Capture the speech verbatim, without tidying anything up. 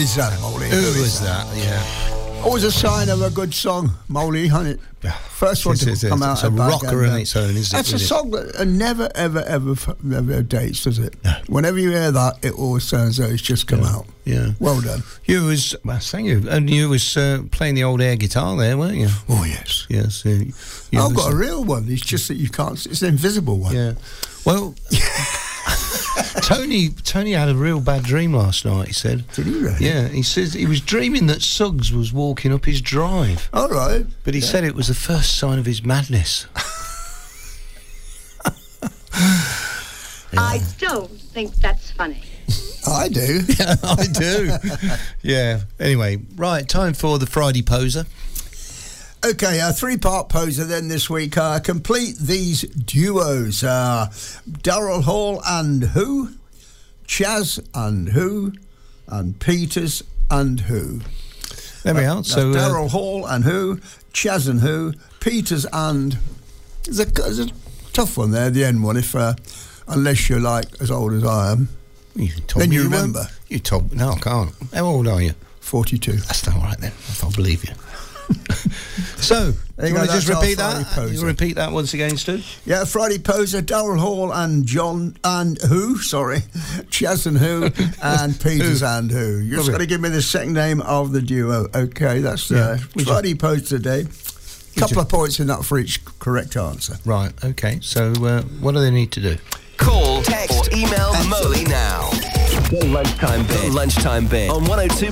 is that, Molly? Who, Who is that? that? Yeah. Always a sign of a good song, Molly, isn't it? Yeah. First one it's, to it's, come it's, out. It's a rocker on its own, isn't it? That's a song that uh, never, ever, ever, ever dates, does it? No. Whenever you hear that, it always sounds as though it's just come yeah. out. Yeah. Well done. You was, well, thank you. And you was uh, playing the old air guitar there, weren't you? Oh, yes. Yes. Uh, I've got a real one. It's just that you can't, it's an invisible one. Yeah. Well... Tony Tony had a real bad dream last night, he said. Did he really? Yeah, he says he was dreaming that Suggs was walking up his drive. All right. But he yeah. said it was the first sign of his madness. yeah. I don't think that's funny. I do. Yeah, I do. Yeah. Anyway, right, time for the Friday Poser. Okay, a three-part poser then this week. Uh, complete these duos. Uh, Daryl Hall and who? Chaz and who? And Peters and who? There we are. Uh, so Daryl uh, Hall and who? Chaz and who? Peters and... It's a, it's a tough one there, the end one, if uh, unless you're like as old as I am. You told then me you you remember. You told No, I can't. How old are you? forty-two. That's not right then. I'll believe you. So, do you want to just repeat that? You repeat that once again, Stu? Yeah, Friday Poser, Daryl Hall and John and who? Sorry, Chaz and who and Peters who? and who. You've just got to give me the second name of the duo. Okay, that's uh, yeah. Friday Poser today. A couple of points in that for each correct answer. Right. Okay. So, uh, what do they need to do? Call, text, or email Molly now. The lunchtime bit. The lunchtime bit on one oh two.